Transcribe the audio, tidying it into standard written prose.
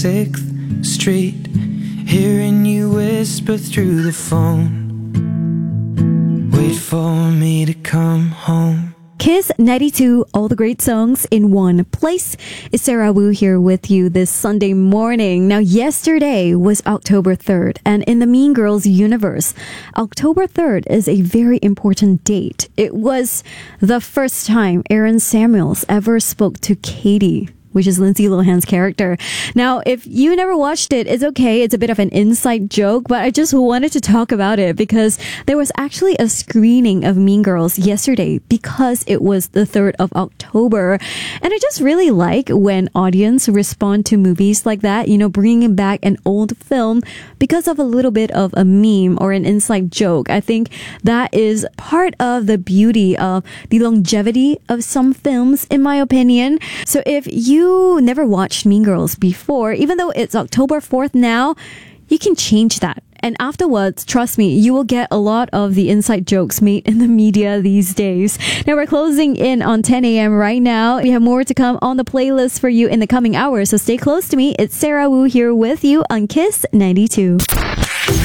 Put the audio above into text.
6th Street, hearing you whisper through the phone. Wait for me to come home. Kiss 92, all the great songs in one place. It's Sarah Wu here with you this Sunday morning. Now, yesterday was October 3rd, and in the Mean Girls universe, October 3rd is a very important date. It was the first time Aaron Samuels ever spoke to Katie, which is Lindsay Lohan's character. Now, if you never watched it, it's okay. It's a bit of an inside joke, but I just wanted to talk about it because there was actually a screening of Mean Girls yesterday because it was the 3rd of October. And I just really like when audience respond to movies like that, you know, bringing back an old film because of a little bit of a meme or an inside joke. I think that is part of the beauty of the longevity of some films, in my opinion. So if you never watched Mean Girls before, even though it's October 4th now, you can change that. And afterwards, trust me, you will get a lot of the inside jokes made in the media these days. Now we're closing in on 10 a.m. right now. We have more to come on the playlist for you in the coming hours, so stay close to me. It's Sarah Wu here with you on Kiss 92.